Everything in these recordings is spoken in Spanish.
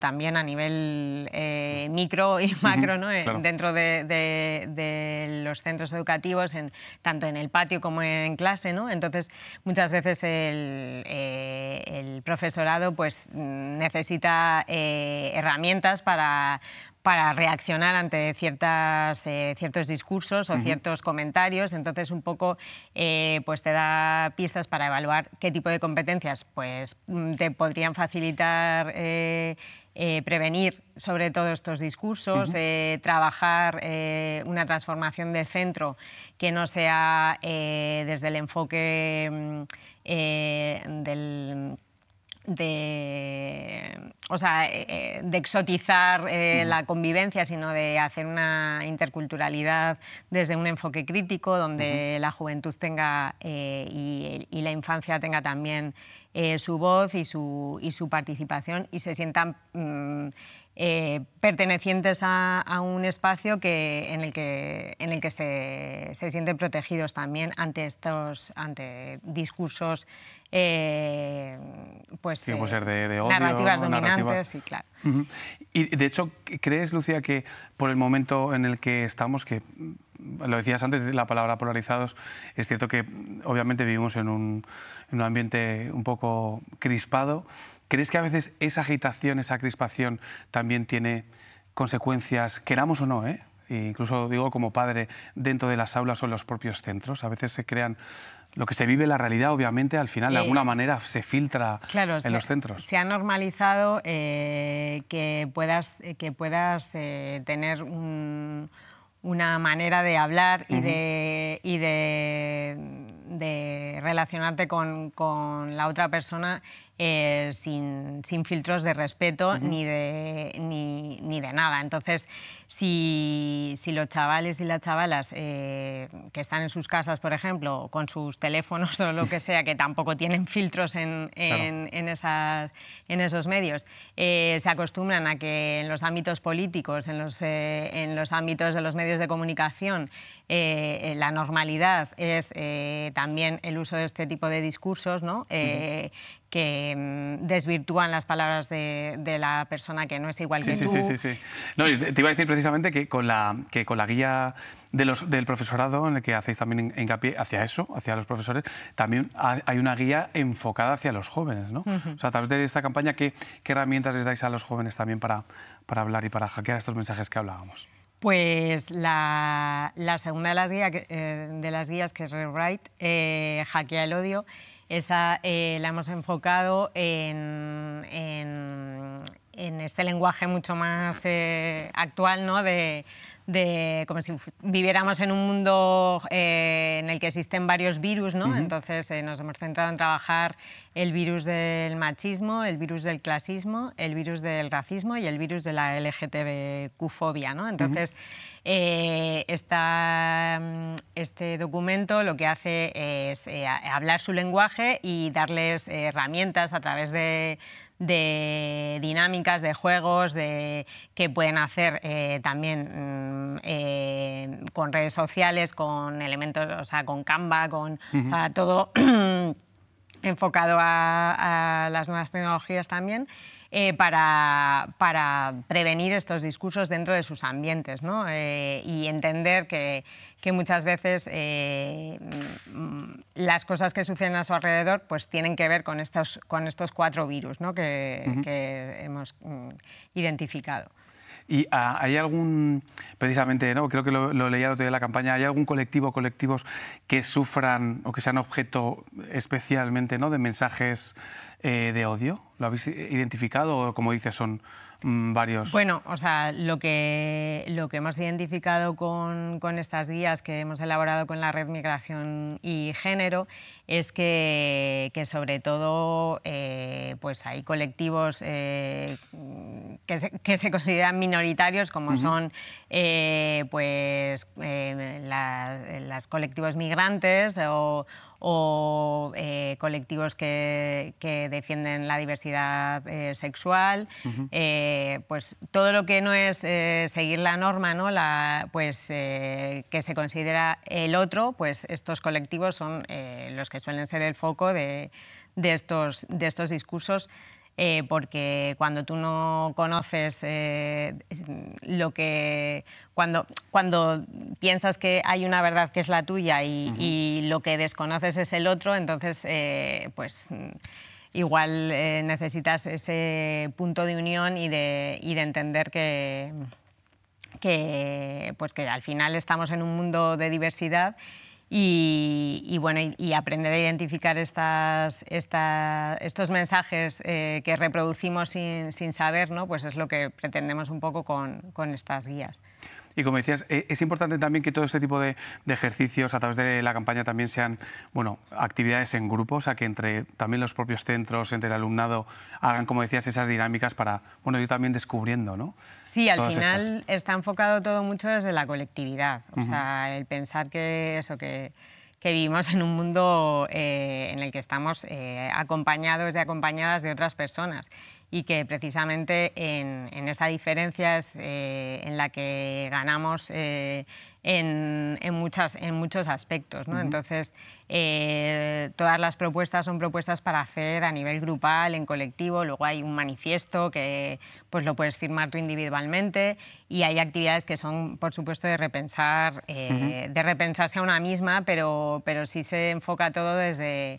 también a nivel micro y macro, ¿no? Claro. Dentro de los centros educativos, tanto en el patio como en clase, ¿no? Entonces, muchas veces el profesorado pues, necesita herramientas para reaccionar ante ciertos discursos o ciertos comentarios. Entonces, un poco pues te da pistas para evaluar qué tipo de competencias pues, te podrían facilitar prevenir sobre todo estos discursos, trabajar una transformación de centro que no sea desde el enfoque de exotizar la convivencia, sino de hacer una interculturalidad desde un enfoque crítico, donde la juventud tenga y la infancia tenga también su voz y su participación y se sientan pertenecientes a un espacio en el que se sienten protegidos también ante discursos pues, Sí, puede ser de odio, narrativas ¿no? dominantes, sí, claro. Y de hecho, ¿crees, Lucía, que por el momento en el que estamos, que lo decías antes de la palabra polarizados, es cierto que obviamente vivimos en un ambiente un poco crispado? ¿Crees que a veces esa agitación, esa crispación también tiene consecuencias, queramos o no, incluso digo como padre, dentro de las aulas o en los propios centros? A veces se crean... Lo que se vive, la realidad, obviamente, al final, de alguna manera, se filtra en los centros. Se ha normalizado que puedas tener una manera de hablar y de relacionarte con la otra persona sin filtros de respeto ni de nada. Entonces, si los chavales y las chavalas que están en sus casas, por ejemplo, con sus teléfonos o lo que sea, que tampoco tienen filtros en esos medios, se acostumbran a que en los ámbitos políticos, en los ámbitos de los medios de comunicación, la normalidad es también el uso de este tipo de discursos, ¿no? Que desvirtúan las palabras de la persona que no es igual que tú. Sí. No, te iba a decir precisamente que con la guía del profesorado, en el que hacéis también hincapié hacia eso, hacia los profesores, también hay una guía enfocada hacia los jóvenes, ¿no? O sea, a través de esta campaña, ¿qué herramientas les dais a los jóvenes también para hablar y para hackear estos mensajes que hablábamos? Pues la segunda de las guías, que es Rewrite, Hackea el odio, esa la hemos enfocado en este lenguaje mucho más actual, ¿no? de como si viviéramos en un mundo en el que existen varios virus, ¿no? Entonces nos hemos centrado en trabajar el virus del machismo, el virus del clasismo, el virus del racismo y el virus de la LGTBQ-fobia, ¿no? Entonces, este documento lo que hace es hablar su lenguaje y darles herramientas a través de dinámicas, de juegos, que pueden hacer también con redes sociales, con elementos, o sea, con Canva, todo enfocado a las nuevas tecnologías también, para prevenir estos discursos dentro de sus ambientes, ¿no? Y entender que muchas veces las cosas que suceden a su alrededor pues, tienen que ver con estos 4 virus, ¿no? que hemos identificado. ¿Y hay algún, precisamente, ¿no? Creo que lo leía el otro día de la campaña, ¿hay algún colectivo o colectivos que sufran o que sean objeto especialmente, ¿no? de mensajes de odio? ¿Lo habéis identificado o, como dices, son varios? Bueno, o sea, lo que hemos identificado con estas guías que hemos elaborado con la Red Migración y Género es que sobre todo pues hay colectivos que se consideran minoritarios, como son pues, los colectivos migrantes o colectivos que defienden la diversidad sexual, pues todo lo que no es seguir la norma, ¿no? Pues, que se considera el otro, pues estos colectivos son los que suelen ser el foco de estos discursos porque cuando tú no conoces cuando piensas que hay una verdad que es la tuya y lo que desconoces es el otro, entonces pues igual necesitas ese punto de unión y de entender pues que al final estamos en un mundo de diversidad y aprender a identificar estos mensajes que reproducimos sin saber, ¿no? Pues es lo que pretendemos un poco con estas guías. Y como decías, es importante también que todo este tipo de ejercicios a través de la campaña también sean, bueno, actividades en grupo, o sea, que entre también los propios centros, entre el alumnado, hagan, como decías, esas dinámicas para, bueno, ir también descubriendo, ¿no? Sí, al final está enfocado todo mucho desde la colectividad, o sea, el pensar que vivimos en un mundo en el que estamos acompañados y acompañadas de otras personas y que precisamente en esa diferencia es en la que ganamos en muchos aspectos, ¿no? Entonces, todas las propuestas son propuestas para hacer a nivel grupal, en colectivo, luego hay un manifiesto que pues, lo puedes firmar tú individualmente y hay actividades que son, por supuesto, de repensar, de repensarse a una misma, pero sí se enfoca todo desde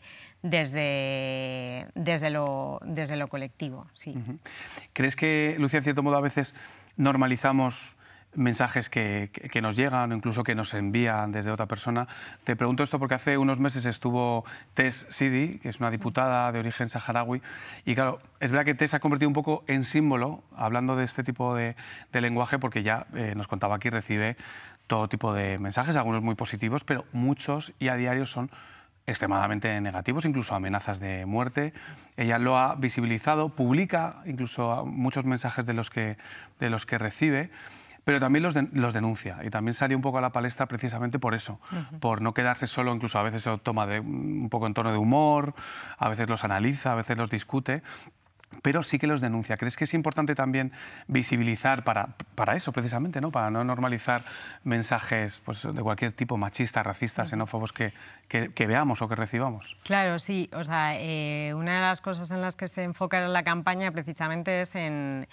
lo colectivo. Sí. ¿Crees que, Lucía, en cierto modo, a veces normalizamos mensajes que nos llegan o incluso que nos envían desde otra persona? Te pregunto esto porque hace unos meses estuvo Tess Sidi, que es una diputada de origen saharaui, y claro, es verdad que Tess se ha convertido un poco en símbolo, hablando de este tipo de lenguaje, porque ya nos contaba aquí, recibe todo tipo de mensajes, algunos muy positivos, pero muchos y a diario son extremadamente negativos, incluso amenazas de muerte. Ella lo ha visibilizado, publica incluso muchos mensajes de los que recibe, pero también los denuncia y también sale un poco a la palestra precisamente por eso, por no quedarse solo, incluso a veces se toma un poco en tono de humor, a veces los analiza, a veces los discute, pero sí que los denuncia. ¿Crees que es importante también visibilizar para eso precisamente, ¿no? Para no normalizar mensajes pues, de cualquier tipo, machistas, racistas, xenófobos, que veamos o que recibamos? Claro, sí. O sea, una de las cosas en las que se enfoca la campaña precisamente es en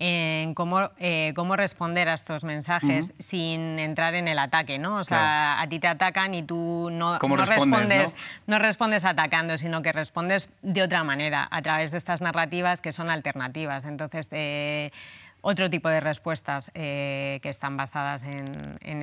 cómo responder a estos mensajes sin entrar en el ataque, ¿no? O sea, claro, a ti te atacan y tú no respondes atacando, sino que respondes de otra manera, a través de estas narrativas que son alternativas. Entonces, otro tipo de respuestas que están basadas en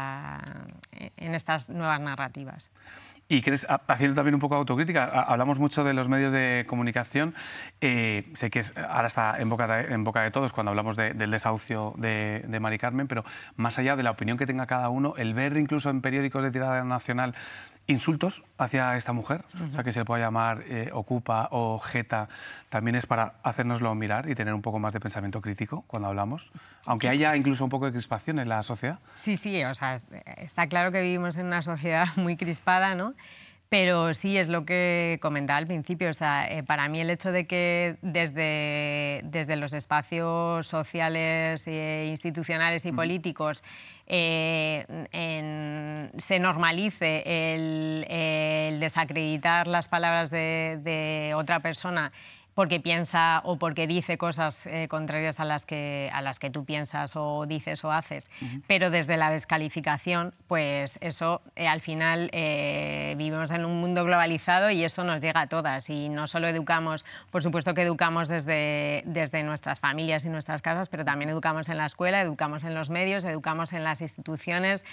estas nuevas narrativas. Y crees, haciendo también un poco de autocrítica, hablamos mucho de los medios de comunicación, sé que ahora está en boca de todos cuando hablamos del desahucio de Mari Carmen, pero más allá de la opinión que tenga cada uno, el ver incluso en periódicos de tirada nacional insultos hacia esta mujer, o sea, que se le pueda llamar ocupa o jeta, también es para hacérnoslo mirar y tener un poco más de pensamiento crítico cuando hablamos, aunque haya incluso un poco de crispación en la sociedad. Sí, sí, o sea, está claro que vivimos en una sociedad muy crispada, ¿no? Pero sí, es lo que comentaba al principio, o sea, para mí el hecho de que desde los espacios sociales, institucionales y políticos se normalice el desacreditar las palabras de otra persona porque piensa o porque dice cosas contrarias a las que tú piensas o dices o haces, pero desde la descalificación, pues eso al final vivimos en un mundo globalizado y eso nos llega a todas y no solo educamos, por supuesto que educamos desde nuestras familias y nuestras casas, pero también educamos en la escuela, educamos en los medios, educamos en las instituciones,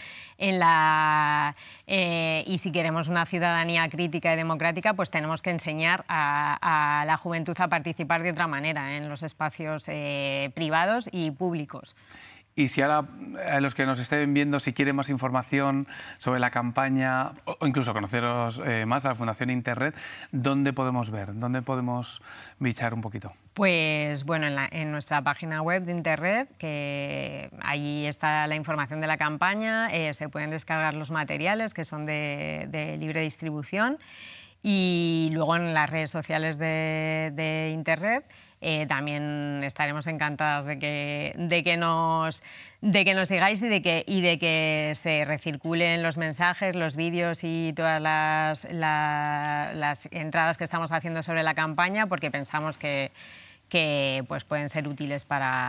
y si queremos una ciudadanía crítica y democrática, pues tenemos que enseñar a la juventud a participar de otra manera en los espacios privados y públicos. Y si ahora los que nos estén viendo, si quieren más información sobre la campaña o incluso conoceros más a la Fundación Interred, ¿dónde podemos ver? ¿Dónde podemos bichar un poquito? Pues bueno, en nuestra página web de Interred, que ahí está la información de la campaña, se pueden descargar los materiales que son de libre distribución. Y luego en las redes sociales de Interred también estaremos encantadas de que nos sigáis y de que se recirculen los mensajes, los vídeos y todas las entradas que estamos haciendo sobre la campaña, porque pensamos que pues pueden ser útiles para